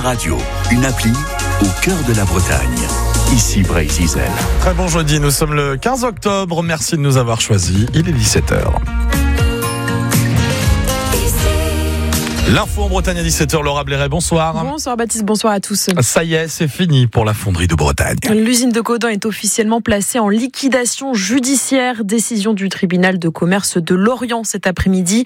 Radio, une appli au cœur de la Bretagne. Ici Brésil. Très bon jeudi, nous sommes le 15 octobre. Merci de nous avoir choisis. Il est 17h. L'info en Bretagne à 17h, Laura Blairet, bonsoir. Bonsoir Baptiste, bonsoir à tous. Ça y est, c'est fini pour la fonderie de Bretagne. L'usine de Caudin est officiellement placée en liquidation judiciaire. Décision du tribunal de commerce de Lorient cet après-midi.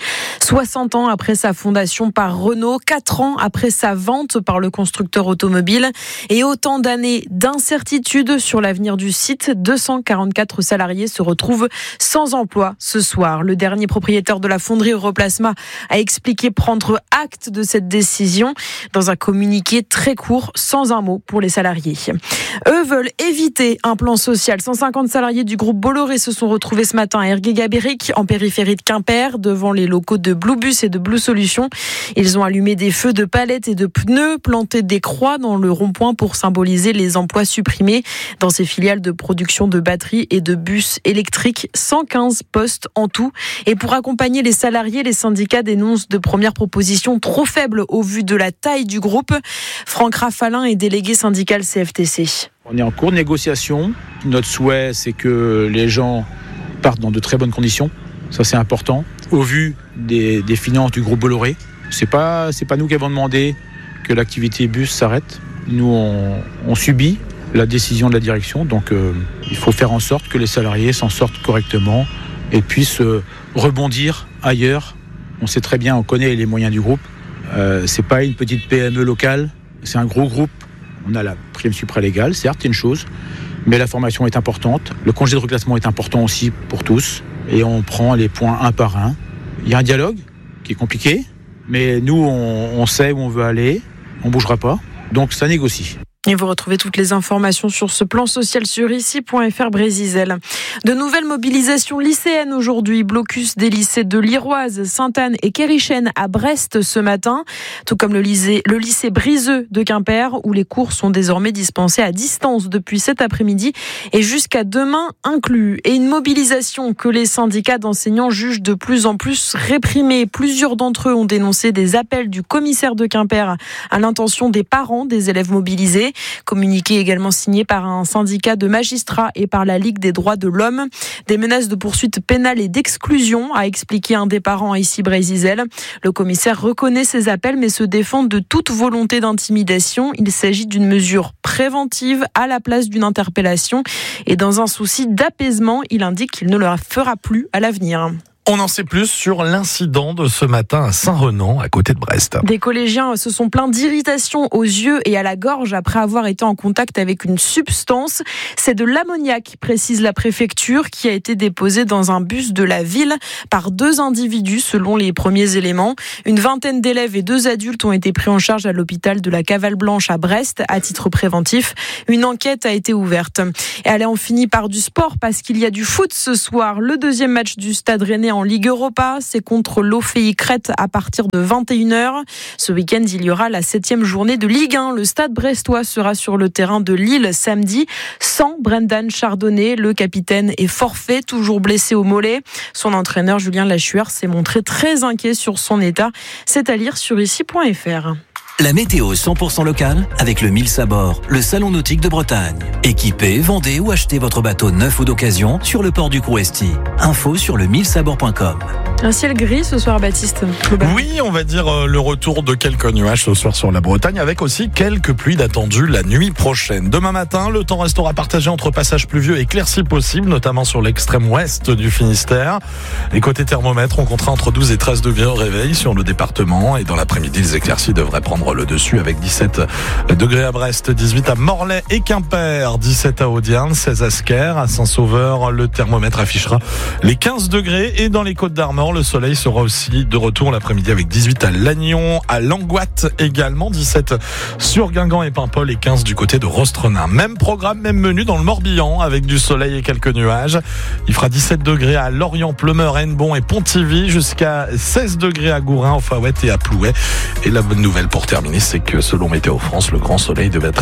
60 ans après sa fondation par Renault, 4 ans après sa vente par le constructeur automobile et autant d'années d'incertitude sur l'avenir du site. 244 salariés se retrouvent sans emploi ce soir. Le dernier propriétaire de la fonderie Europlasma a expliqué prendre acte de cette décision dans un communiqué très court, sans un mot pour les salariés. Eux veulent éviter un plan social. 150 salariés du groupe Bolloré se sont retrouvés ce matin à Ergué-Gabéric, en périphérie de Quimper, devant les locaux de Bluebus et de Blue Solutions. Ils ont allumé des feux de palettes et de pneus, planté des croix dans le rond-point pour symboliser les emplois supprimés dans ces filiales de production de batteries et de bus électriques. 115 postes en tout. Et pour accompagner les salariés, les syndicats dénoncent de premières propositions trop faibles au vu de la taille du groupe. Franck Rafalin est délégué syndical CFTC. On est en cours de négociation. Notre souhait, c'est que les gens partent dans de très bonnes conditions. Ça, c'est important. Au vu des finances du groupe Bolloré, c'est pas nous qui avons demandé que l'activité bus s'arrête. Nous, on subit la décision de la direction. Donc, il faut faire en sorte que les salariés s'en sortent correctement et puissent rebondir ailleurs. On sait très bien, on connaît les moyens du groupe. C'est pas une petite PME locale, c'est un gros groupe. On a la prime supralégale, certes, c'est une chose, mais la formation est importante. Le congé de reclassement est important aussi pour tous. Et on prend les points un par un. Il y a un dialogue qui est compliqué, mais nous, on sait où on veut aller. On ne bougera pas, donc ça négocie. Et vous retrouvez toutes les informations sur ce plan social sur ici.fr Brésil. De nouvelles mobilisations lycéennes aujourd'hui. Blocus des lycées de Liroise, Sainte-Anne et Kérichen à Brest ce matin. Tout comme le lycée Briseux de Quimper où les cours sont désormais dispensés à distance depuis cet après-midi et jusqu'à demain inclus. Et une mobilisation que les syndicats d'enseignants jugent de plus en plus réprimée. Plusieurs d'entre eux ont dénoncé des appels du commissaire de Quimper à l'intention des parents des élèves mobilisés. Communiqué également signé par un syndicat de magistrats et par la Ligue des droits de l'homme. Des menaces de poursuite pénale et d'exclusion, a expliqué un des parents ici Brésil. Le commissaire reconnaît ces appels mais se défend de toute volonté d'intimidation. Il s'agit d'une mesure préventive à la place d'une interpellation et dans un souci d'apaisement, il indique qu'il ne le fera plus à l'avenir. On en sait plus sur l'incident de ce matin à Saint-Renan, à côté de Brest. Des collégiens se sont plaints d'irritation aux yeux et à la gorge après avoir été en contact avec une substance. C'est de l'ammoniac, précise la préfecture, qui a été déposé dans un bus de la ville par 2 individus selon les premiers éléments. Une vingtaine d'élèves et 2 adultes ont été pris en charge à l'hôpital de la Cavale Blanche à Brest à titre préventif. Une enquête a été ouverte. Et allez, on finit par du sport parce qu'il y a du foot ce soir. Le 2e match du Stade Rennais en Ligue Europa, c'est contre l'OFI Crète à partir de 21h. Ce week-end, il y aura la 7e journée de Ligue 1. Le Stade brestois sera sur le terrain de Lille samedi. Sans Brendan Chardonnay, le capitaine est forfait, toujours blessé au mollet. Son entraîneur Julien Lachueur s'est montré très inquiet sur son état. C'est à lire sur ici.fr. La météo 100% locale avec le Mille Sabor, le salon nautique de Bretagne. Équipez, vendez ou achetez votre bateau neuf ou d'occasion sur le port du Crouesti. Info sur le millesabor.com. Un ciel gris ce soir, Baptiste. Oui, on va dire le retour de quelques nuages ce soir sur la Bretagne, avec aussi quelques pluies attendues la nuit prochaine. Demain matin, le temps restera partagé entre passages pluvieux et éclaircies possibles, notamment sur l'extrême ouest du Finistère. Les côtés thermomètres ont compté entre 12 et 13 degrés au réveil sur le département. Et dans l'après-midi, les éclaircies devraient prendre le dessus avec 17 degrés à Brest, 18 à Morlaix et Quimper, 17 à Audierne, 16 à Sker, à Saint-Sauveur. Le thermomètre affichera les 15 degrés. Et dans les Côtes d'Armor, le soleil sera aussi de retour l'après-midi avec 18 à Lannion, à Langoat également, 17 sur Guingamp et Paimpol et 15 du côté de Rostrenin. Même programme, même menu dans le Morbihan avec du soleil et quelques nuages. Il fera 17 degrés à Lorient, Pleumeur, Hennebont et Pontivy, jusqu'à 16 degrés à Gourin, Offaouet et à Plouay. Et la bonne nouvelle pour terminer, c'est que selon Météo France, le grand soleil devrait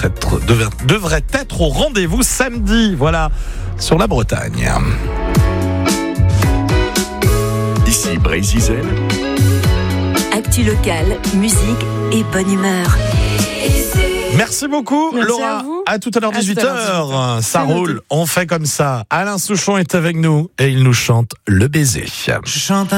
être au rendez-vous samedi. Voilà, sur la Bretagne. Ici Brésil. Actu locale, musique et bonne humeur. Merci beaucoup, Merci Laura. à vous. À tout à l'heure, À tout à l'heure, 18h. Ça C'est roule. noté. On fait comme ça. Alain Souchon est avec nous et il nous chante Le Baiser. Je chante